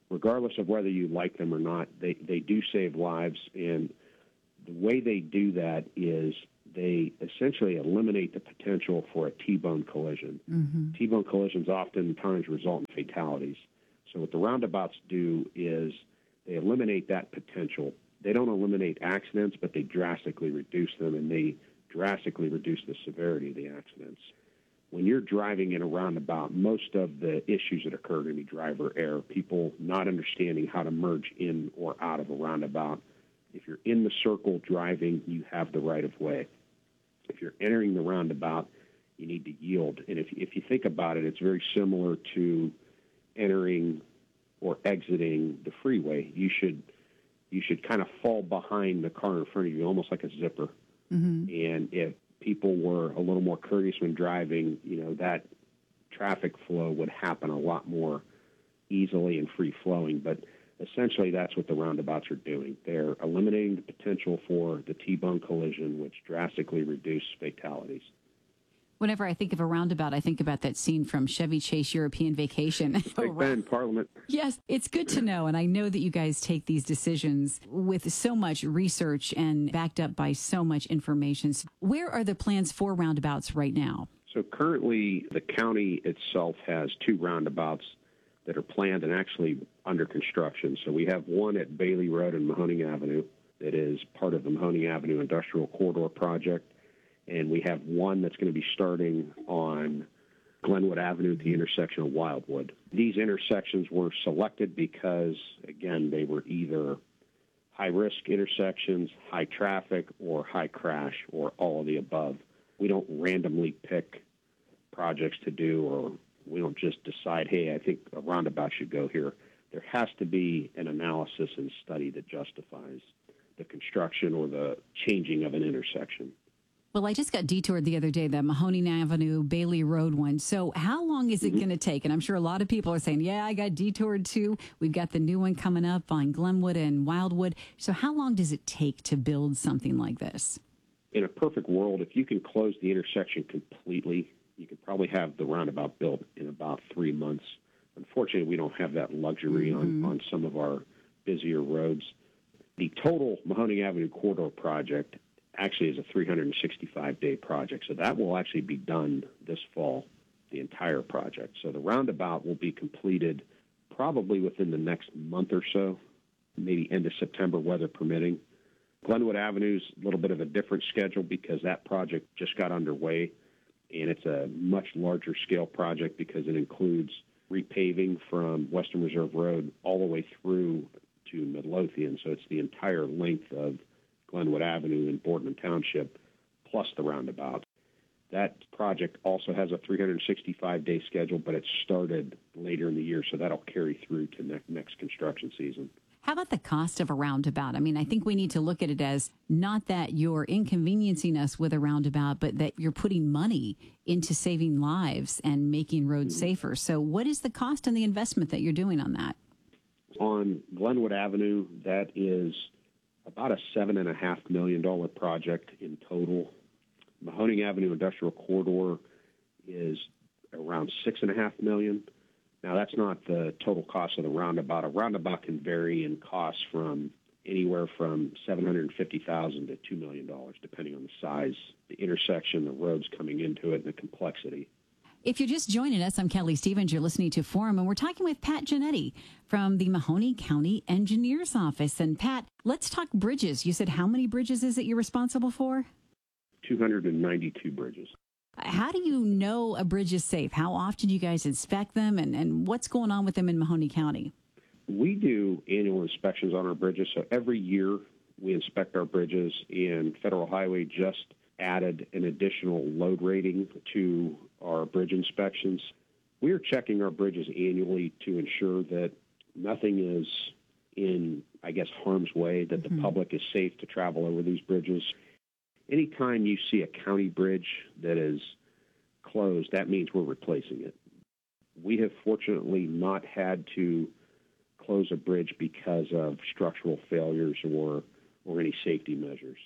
regardless of whether you like them or not, they, they do save lives. And the way they do that is they essentially eliminate the potential for a T-bone collision. Mm-hmm. T-bone collisions oftentimes result in fatalities. So what the roundabouts do is they eliminate that potential. They don't eliminate accidents, but they drastically reduce them, and they drastically reduce the severity of the accidents. When you're driving in a roundabout, most of the issues that occur are going to be driver error, people not understanding how to merge in or out of a roundabout. If you're in the circle driving, you have the right of way. If you're entering the roundabout, you need to yield. And if, if you think about it, it's very similar to entering or exiting the freeway. You should you should kind of fall behind the car in front of you, almost like a zipper. Mm-hmm. And if people were a little more courteous when driving, you know, that traffic flow would happen a lot more easily and free-flowing. But essentially, that's what the roundabouts are doing. They're eliminating the potential for the T-bone collision, which drastically reduces fatalities. Whenever I think of a roundabout, I think about that scene from Chevy Chase European Vacation. Big Ben, Parliament. Yes, it's good to know. And I know that you guys take these decisions with so much research and backed up by so much information. Where are the plans for roundabouts right now? So currently, the county itself has two roundabouts that are planned and actually under construction. So we have one at Bailey Road and Mahoning Avenue that is part of the Mahoning Avenue Industrial Corridor project. And we have one that's going to be starting on Glenwood Avenue at the intersection of Wildwood. These intersections were selected because, again, they were either high-risk intersections, high traffic, or high crash, or all of the above. We don't randomly pick projects to do, or we don't just decide, hey, I think a roundabout should go here. There has to be an analysis and study that justifies the construction or the changing of an intersection. Well, I just got detoured the other day, the Mahoning Avenue, Bailey Road one. So how long is it mm-hmm. going to take? And I'm sure a lot of people are saying, yeah, I got detoured too. We've got the new one coming up on Glenwood and Wildwood. So how long does it take to build something like this? In a perfect world, if you can close the intersection completely, you could probably have the roundabout built in about three months. Unfortunately, we don't have that luxury mm-hmm. on, on some of our busier roads. The total Mahoning Avenue corridor project actually is a three hundred sixty-five day project. So that will actually be done this fall, the entire project. So the roundabout will be completed probably within the next month or so, maybe end of September, weather permitting. Glenwood Avenue's a little bit of a different schedule because that project just got underway, and it's a much larger scale project because it includes repaving from Western Reserve Road all the way through to Midlothian. So it's the entire length of Glenwood Avenue in Boardman Township, plus the roundabout. That project also has a three hundred sixty-five day schedule, but it started later in the year, so that'll carry through to ne- next construction season. How about the cost of a roundabout? I mean, I think we need to look at it as not that you're inconveniencing us with a roundabout, but that you're putting money into saving lives and making roads mm-hmm. safer. So what is the cost and the investment that you're doing on that? On Glenwood Avenue, that is about a seven and a half million dollar project in total. Mahoning Avenue Industrial Corridor is around six and a half million. Now that's not the total cost of the roundabout. A roundabout can vary in cost from anywhere from seven hundred fifty thousand dollars to two million dollars, depending on the size, the intersection, the roads coming into it, and the complexity. If you're just joining us, I'm Kelly Stevens. You're listening to Forum, and we're talking with Pat Giannetti from the Mahoning County Engineer's Office. And Pat, let's talk bridges. You said how many bridges is it you're responsible for? two hundred ninety-two bridges. How do you know a bridge is safe? How often do you guys inspect them, and, and what's going on with them in Mahoning County? We do annual inspections on our bridges. So every year we inspect our bridges, and Federal Highway just added an additional load rating to our bridge inspections. We are checking our bridges annually to ensure that nothing is in, I guess, harm's way, that mm-hmm. the public is safe to travel over these bridges. Anytime you see a county bridge that is closed, that means we're replacing it. We have fortunately not had to close a bridge because of structural failures or, or any safety measures.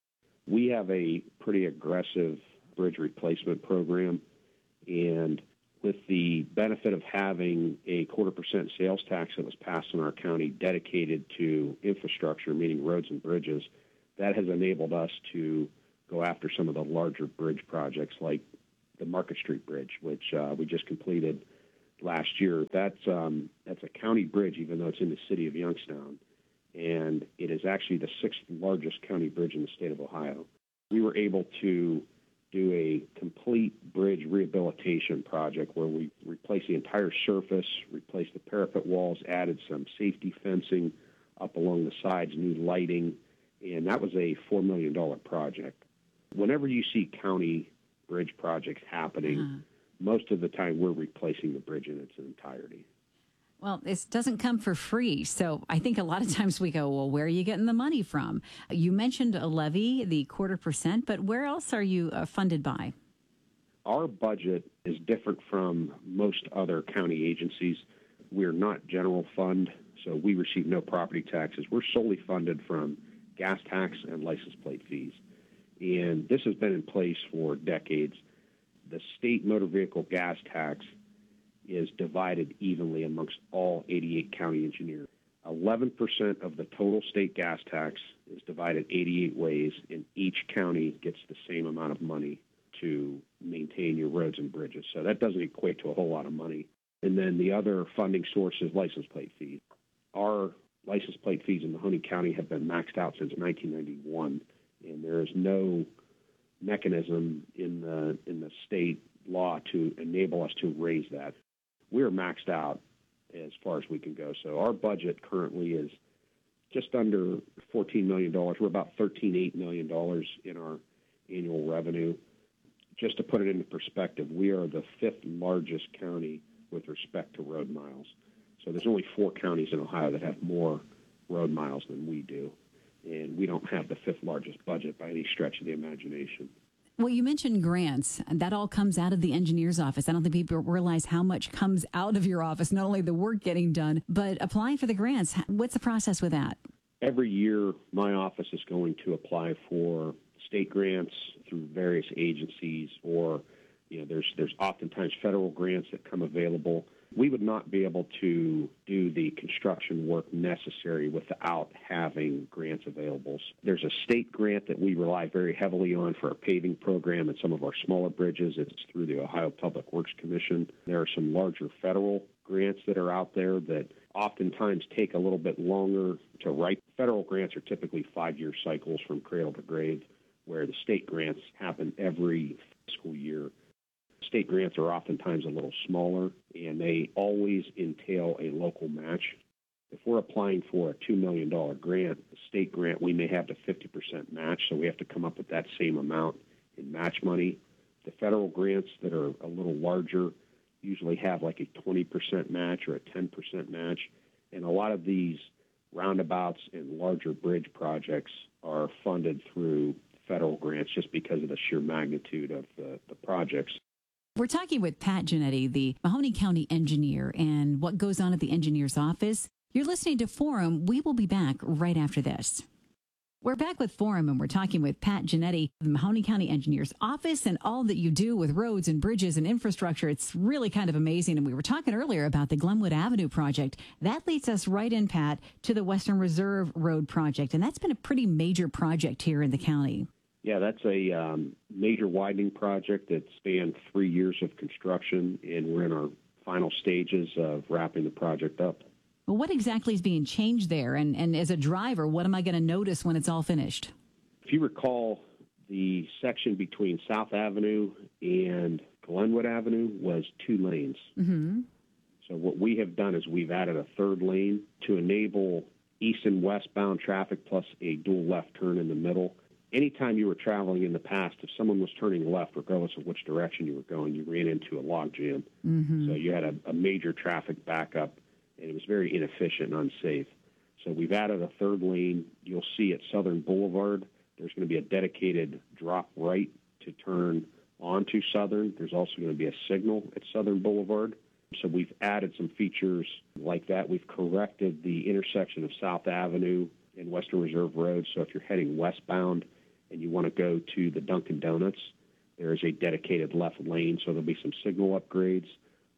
We have a pretty aggressive bridge replacement program, and with the benefit of having a quarter percent sales tax that was passed in our county dedicated to infrastructure, meaning roads and bridges, that has enabled us to go after some of the larger bridge projects like the Market Street Bridge, which uh, we just completed last year. That's um, that's a county bridge, even though it's in the city of Youngstown, and it is actually the sixth largest county bridge in the state of Ohio. We were able to do a complete bridge rehabilitation project where we replaced the entire surface, replaced the parapet walls, added some safety fencing up along the sides, new lighting, and that was a four million dollars project. Whenever you see county bridge projects happening, uh-huh. most of the time we're replacing the bridge in its entirety. Well, this doesn't come for free. So I think a lot of times we go, well, where are you getting the money from? You mentioned a levy, the quarter percent, but where else are you uh, funded by? Our budget is different from most other county agencies. We're not general fund, so we receive no property taxes. We're solely funded from gas tax and license plate fees. And this has been in place for decades. The state motor vehicle gas tax is divided evenly amongst all eighty-eight county engineers. eleven percent of the total state gas tax is divided eighty-eight ways, and each county gets the same amount of money to maintain your roads and bridges. So that doesn't equate to a whole lot of money. And then the other funding source is license plate fees. Our license plate fees in Mahoning County have been maxed out since nineteen ninety-one, and there is no mechanism in the in the state law to enable us to raise that. We're maxed out as far as we can go. So our budget currently is just under fourteen million dollars. We're about thirteen point eight million dollars in our annual revenue. Just to put it into perspective, we are the fifth largest county with respect to road miles. So there's only four counties in Ohio that have more road miles than we do. And we don't have the fifth largest budget by any stretch of the imagination. Well, you mentioned grants. That all comes out of the engineer's office. I don't think people realize how much comes out of your office, not only the work getting done, but applying for the grants. What's the process with that? Every year, my office is going to apply for state grants through various agencies, or you know, there's there's oftentimes federal grants that come available. We would not be able to do the construction work necessary without having grants available. There's a state grant that we rely very heavily on for our paving program and some of our smaller bridges. It's through the Ohio Public Works Commission. There are some larger federal grants that are out there that oftentimes take a little bit longer to write. Federal grants are typically five-year cycles from cradle to grave, where the state grants happen every fiscal year. State grants are oftentimes a little smaller, and they always entail a local match. If we're applying for a two million dollars grant, the state grant, we may have the fifty percent match, so we have to come up with that same amount in match money. The federal grants that are a little larger usually have like a twenty percent match or a ten percent match, and a lot of these roundabouts and larger bridge projects are funded through federal grants just because of the sheer magnitude of the, the projects. We're talking with Pat Giannetti, the Mahoning County engineer, and what goes on at the engineer's office. You're listening to Forum. We will be back right after this. We're back with Forum, and we're talking with Pat Giannetti, the Mahoning County engineer's office, and all that you do with roads and bridges and infrastructure. It's really kind of amazing. And we were talking earlier about the Glenwood Avenue project. That leads us right in, Pat, to the Western Reserve Road project. And that's been a pretty major project here in the county. Yeah, that's a um, major widening project that spanned three years of construction, and we're in our final stages of wrapping the project up. Well, what exactly is being changed there? And, and as a driver, what am I going to notice when it's all finished? If you recall, the section between South Avenue and Glenwood Avenue was two lanes. Mm-hmm. So what we have done is we've added a third lane to enable east and westbound traffic plus a dual left turn in the middle. Anytime you were traveling in the past, if someone was turning left, regardless of which direction you were going, you ran into a log jam. Mm-hmm. So you had a, a major traffic backup, and it was very inefficient and unsafe. So we've added a third lane. You'll see at Southern Boulevard, there's going to be a dedicated drop right to turn onto Southern. There's also going to be a signal at Southern Boulevard. So we've added some features like that. We've corrected the intersection of South Avenue and Western Reserve Road. So if you're heading westbound and you want to go to the Dunkin' Donuts, there is a dedicated left lane, so there'll be some signal upgrades.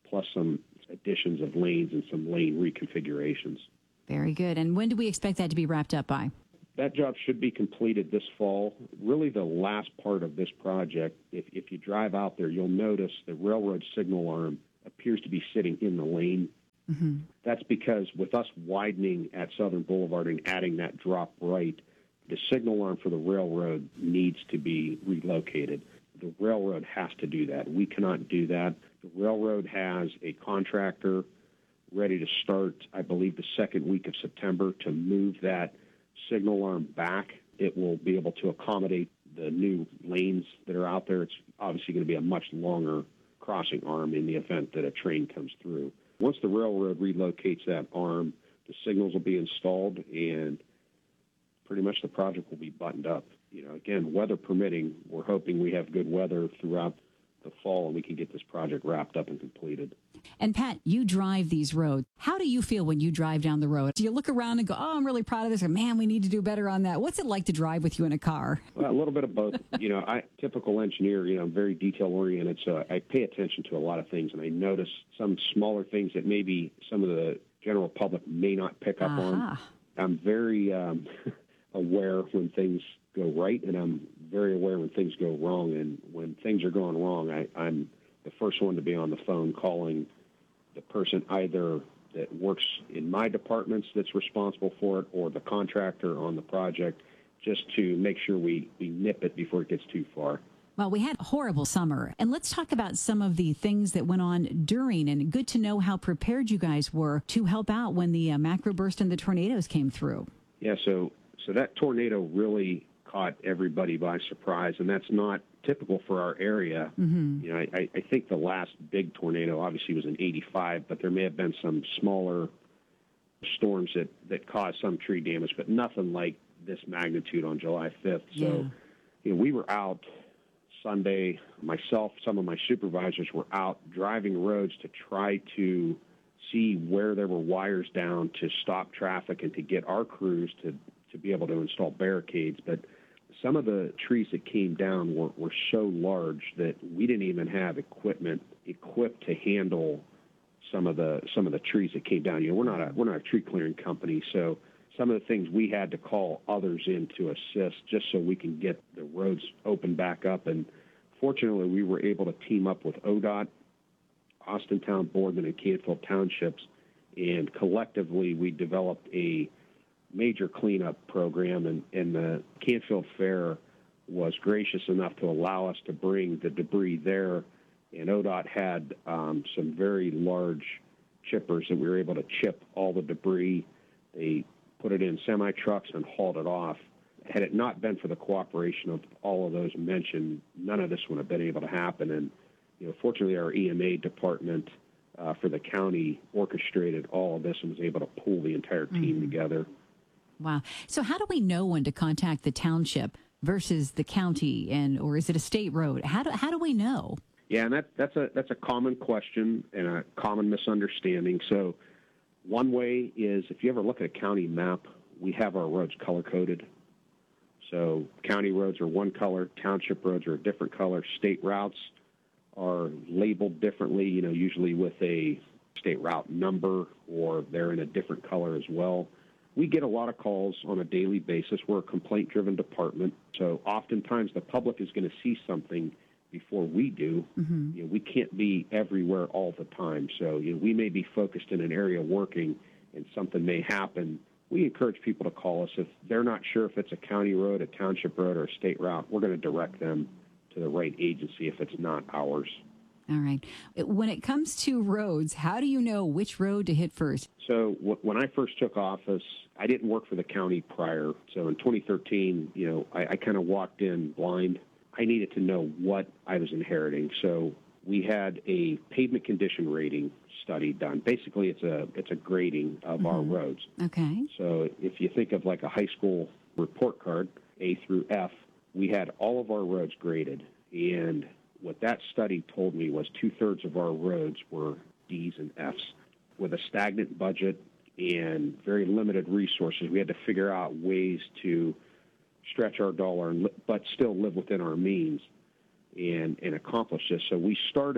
plus some additions of lanes and some lane reconfigurations. Very good. And when do we expect that to be wrapped up by? That job should be completed this fall. Really the last part of this project, if, if you drive out there, you'll notice the railroad signal arm appears to be sitting in the lane. Mm-hmm. That's because with us widening at Southern Boulevard and adding that drop right, the signal arm for the railroad needs to be relocated. The railroad has to do that. We cannot do that. The railroad has a contractor ready to start, I believe, the second week of September to move that signal arm back. It will be able to accommodate the new lanes that are out there. It's obviously going to be a much longer crossing arm in the event that a train comes through. Once the railroad relocates that arm, the signals will be installed, and pretty much the project will be buttoned up. You know, again, weather permitting, we're hoping we have good weather throughout the fall and we can get this project wrapped up and completed. And Pat, you drive these roads. How do you feel when you drive down the road? Do you look around and go, oh, I'm really proud of this, or man, we need to do better on that? What's it like to drive with you in a car? Well, a little bit of both. You know, I typical engineer, you know, I'm very detail-oriented, so I pay attention to a lot of things, and I notice some smaller things that maybe some of the general public may not pick up uh-huh. on. I'm very um, aware when things go right, and I'm very aware when things go wrong. And when things are going wrong, I, I'm the first one to be on the phone calling the person either that works in my departments that's responsible for it or the contractor on the project, just to make sure we, we nip it before it gets too far. Well, we had a horrible summer, and let's talk about some of the things that went on during, and good to know how prepared you guys were to help out when the uh, macro burst and the tornadoes came through. Yeah, so so that tornado really caught everybody by surprise, and that's not typical for our area. Mm-hmm. You know, I, I think the last big tornado obviously was in eighty-five, but there may have been some smaller storms that, that caused some tree damage, but nothing like this magnitude on July fifth. So, yeah. you know, we were out Sunday. Myself, some of my supervisors were out driving roads to try to see where there were wires down to stop traffic and to get our crews to, to be able to install barricades. But some of the trees that came down were, were so large that we didn't even have equipment equipped to handle some of the some of the trees that came down. You know, we're not a we're not a tree clearing company, so some of the things we had to call others in to assist just so we can get the roads open back up. And fortunately, we were able to team up with O D O T, Austintown, Boardman, and Canfield Townships, and collectively we developed a major cleanup program, and, and the Canfield Fair was gracious enough to allow us to bring the debris there, and O D O T had um, some very large chippers that we were able to chip all the debris. They put it in semi-trucks and hauled it off. Had it not been for the cooperation of all of those mentioned, none of this would have been able to happen. And you know, fortunately, our E M A department uh, for the county orchestrated all of this and was able to pull the entire team mm-hmm. together. Wow. So how do we know when to contact the township versus the county, and or is it a state road? How do how do we know? Yeah, and that, that's a that's a common question and a common misunderstanding. So one way is if you ever look at a county map, we have our roads color-coded. So county roads are one color, township roads are a different color, state routes are labeled differently, you know, usually with a state route number, or they're in a different color as well. We get a lot of calls on a daily basis. We're a complaint-driven department, so oftentimes the public is going to see something before we do. Mm-hmm. You know, we can't be everywhere all the time, so you know, we may be focused in an area working and something may happen. We encourage people to call us. If they're not sure if it's a county road, a township road, or a state route, we're going to direct them to the right agency if it's not ours. All right. When it comes to roads, how do you know which road to hit first? So w- when I first took office, I didn't work for the county prior. So in twenty thirteen, you know, I, I kind of walked in blind. I needed to know what I was inheriting. So we had a pavement condition rating study done. Basically, it's a it's a grading of mm-hmm. our roads. Okay. So if you think of like a high school report card, A through F, we had all of our roads graded. And what that study told me was two-thirds of our roads were D's and F's. With a stagnant budget and very limited resources, we had to figure out ways to stretch our dollar, but still live within our means and, and accomplish this. So we started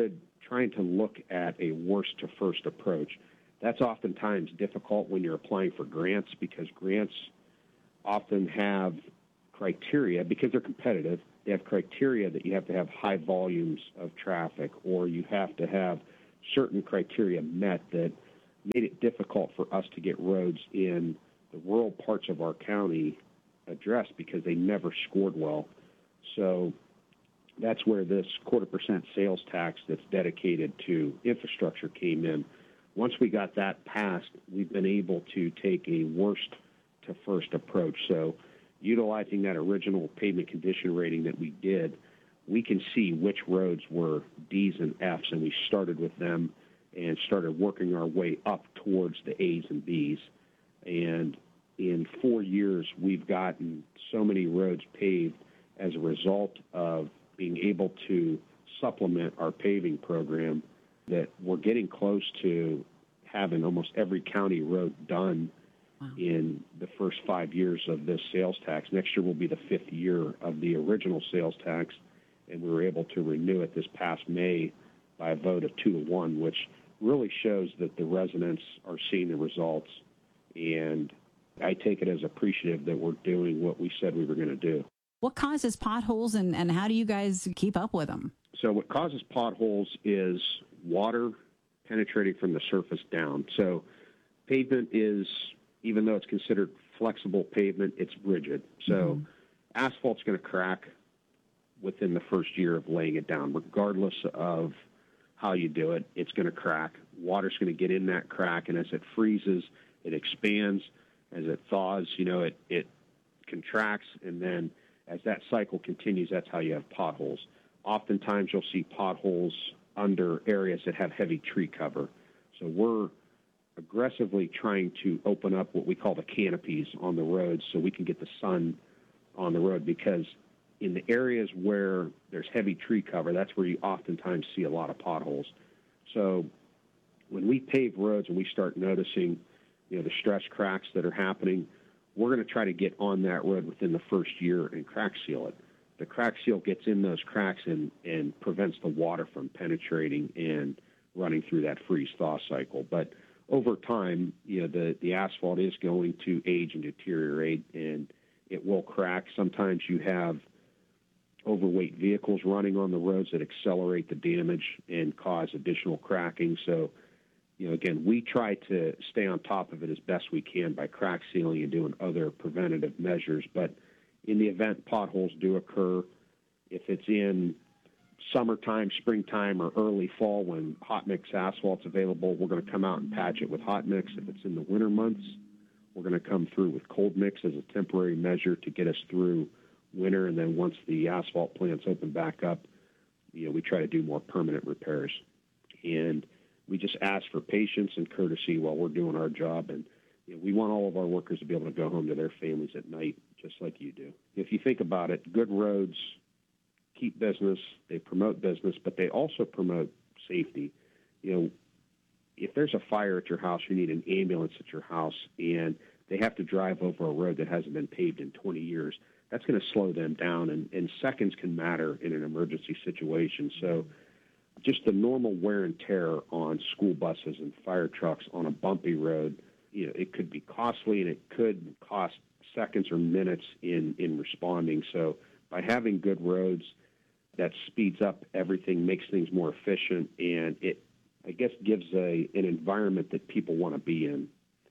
trying to look at a worst to first approach. That's oftentimes difficult when you're applying for grants, because grants often have criteria, because they're competitive, they have criteria that you have to have high volumes of traffic, or you have to have certain criteria met that made it difficult for us to get roads in the rural parts of our county addressed because they never scored well. So that's where this quarter percent sales tax that's dedicated to infrastructure came in. Once we got that passed, we've been able to take a worst to first approach. So utilizing that original pavement condition rating that we did, we can see which roads were D's and F's, and we started with them and started working our way up towards the A's and B's. And in four years, we've gotten so many roads paved as a result of being able to supplement our paving program that we're getting close to having almost every county road done wow. in the first five years of this sales tax. Next year will be the fifth year of the original sales tax, and we were able to renew it this past May by a vote of two to one, which really shows that the residents are seeing the results, and I take it as appreciative that we're doing what we said we were going to do. What causes potholes, and, and how do you guys keep up with them? So what causes potholes is water penetrating from the surface down. So pavement is, even though it's considered flexible pavement, it's rigid. So mm-hmm. asphalt's going to crack within the first year of laying it down. Regardless of how you do it, it's going to crack. Water's going to get in that crack, and as it freezes, it expands. As it thaws, you know, it, it contracts, and then as that cycle continues, that's how you have potholes. Oftentimes you'll see potholes under areas that have heavy tree cover. So we're aggressively trying to open up what we call the canopies on the roads so we can get the sun on the road, because in the areas where there's heavy tree cover, that's where you oftentimes see a lot of potholes. So when we pave roads and we start noticing, you know, the stress cracks that are happening, we're going to try to get on that road within the first year and crack seal it. The crack seal gets in those cracks and, and prevents the water from penetrating and running through that freeze-thaw cycle. But over time, you know, the, the asphalt is going to age and deteriorate, and it will crack. Sometimes you have overweight vehicles running on the roads that accelerate the damage and cause additional cracking. So, you know, again, we try to stay on top of it as best we can by crack sealing and doing other preventative measures. But in the event potholes do occur, if it's in summertime, springtime, or early fall when hot mix asphalt's available, we're going to come out and patch it with hot mix. If it's in the winter months, we're going to come through with cold mix as a temporary measure to get us through winter. And then once the asphalt plants open back up, you know, we try to do more permanent repairs. And we just ask for patience and courtesy while we're doing our job. And you know, we want all of our workers to be able to go home to their families at night, just like you do. If you think about it, good roads keep business, they promote business, but they also promote safety. You know, if there's a fire at your house, you need an ambulance at your house, and they have to drive over a road that hasn't been paved in twenty years, that's going to slow them down, and, and seconds can matter in an emergency situation. So just the normal wear and tear on school buses and fire trucks on a bumpy road, you know, it could be costly, and it could cost seconds or minutes in, in responding. So by having good roads, that speeds up everything, makes things more efficient, and it, I guess, gives a an environment that people want to be in.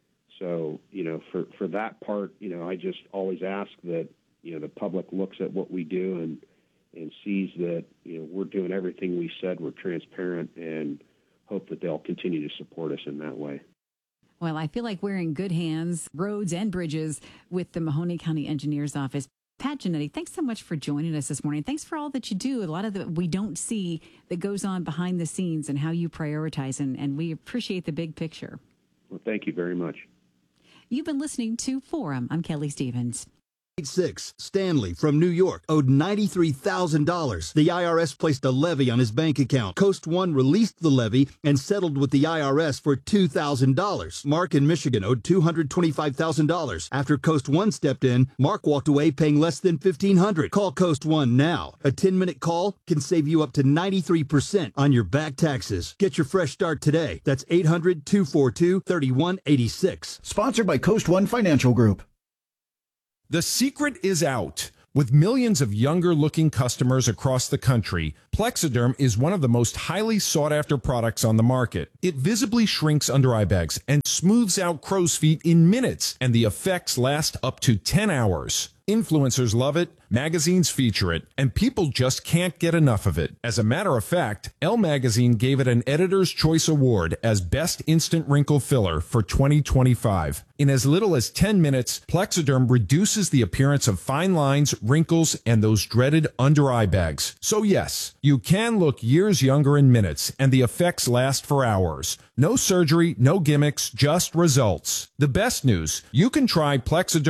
So, you know, for, for that part, you know, I just always ask that, you know, the public looks at what we do and and sees that, you know, we're doing everything we said, we're transparent, and hope that they'll continue to support us in that way. Well, I feel like we're in good hands, roads and bridges, with the Mahoney County Engineer's Office. Pat Giannetti, thanks so much for joining us this morning. Thanks for all that you do. A lot of that we don't see that goes on behind the scenes and how you prioritize, and, and we appreciate the big picture. Well, thank you very much. You've been listening to Forum. I'm Kelly Stevens. Six, Stanley from New York owed ninety-three thousand dollars. The I R S placed a levy on his bank account. Coast One released the levy and settled with the I R S for two thousand dollars. Mark in Michigan owed two hundred twenty-five thousand dollars. After Coast One stepped in, Mark walked away paying less than fifteen hundred dollars. Call Coast One now. A ten-minute call can save you up to ninety-three percent on your back taxes. Get your fresh start today. That's eight hundred, two four two, three one eight six. Sponsored by Coast One Financial Group. The secret is out. With millions of younger-looking customers across the country, Plexiderm is one of the most highly sought-after products on the market. It visibly shrinks under-eye bags and smooths out crow's feet in minutes, and the effects last up to ten hours. Influencers love it, magazines feature it, and people just can't get enough of it. As a matter of fact, Elle Magazine gave it an Editor's Choice Award as Best Instant Wrinkle Filler for twenty twenty-five. In as little as ten minutes, Plexiderm reduces the appearance of fine lines, wrinkles, and those dreaded under-eye bags. So yes, you can look years younger in minutes, and the effects last for hours. No surgery, no gimmicks, just results. The best news, you can try Plexiderm